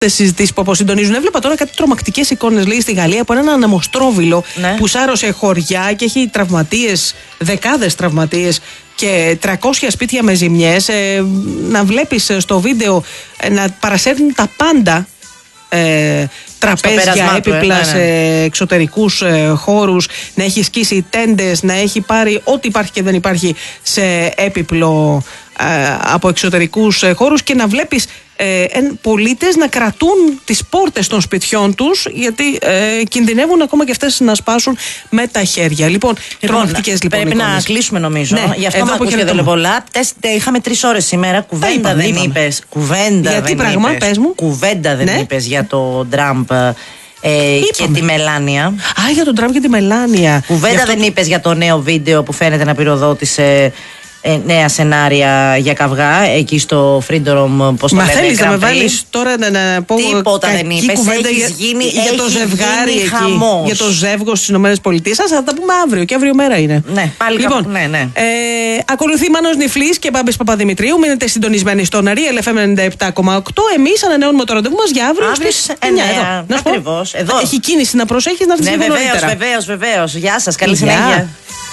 συζητήσεις που αποσυντονίζουν. Έβλεπα τώρα κάτι τρομακτικές εικόνες, λέει, στη Γαλλία από έναν ανεμοστρόβιλο που σάρωσε χωριά και έχει τραυματίες, δεκάδες τραυματίες και 300 σπίτια με ζημιές. Να βλέπεις στο βίντεο να παρασέρνουν τα πάντα. Τραπέζια, έπιπλα σε εξωτερικούς χώρους, να έχει σκίσει τέντες, να έχει πάρει ό,τι υπάρχει και δεν υπάρχει σε έπιπλο από εξωτερικούς χώρους και να βλέπεις πολίτες να κρατούν τις πόρτες των σπιτιών τους γιατί κινδυνεύουν ακόμα και αυτές να σπάσουν με τα χέρια. Λοιπόν, τρομακτικές λοιπόν πρέπει εικόνες. Να κλείσουμε νομίζω. Ναι, γι' αυτό με ακούς και δεν πολλά. Είχαμε 3 ώρες σήμερα. Κουβέντα δεν είπες. Γιατί πράγμα, πες μου. Κουβέντα δεν είπες για το Τραμπ και τη Μελάνια. Α, για τον Τραμπ και τη Μελάνια. Κουβέντα δεν είπες για το νέο βίντεο που φαίνεται να πυροδότησε νέα σενάρια για καυγά εκεί στο Freedom. Πώς το Μα λένε, θέλεις να με Grand Prix. βάλεις τώρα να πω τίποτα δεν είπες. Για το ζευγάρι εκεί, χαμός. για το ζεύγος στις ΗΠΑ. Θα τα πούμε αύριο και αύριο μέρα είναι. Ναι, πάλι λοιπόν, ναι. ακολουθεί Μάνος Νιφλής και Μπάμπης Παπαδημητρίου. Μείνετε συντονισμένοι στον Ariel FM 97,8. Εμείς ανανεώνουμε το ραντεβού μας για αύριο στις 9. Ακριβώς. Έχει κίνηση να προσέχεις να έρθεις λίγο νωρίτερα. Βεβαίως. Γεια σας, καλή συνέχεια.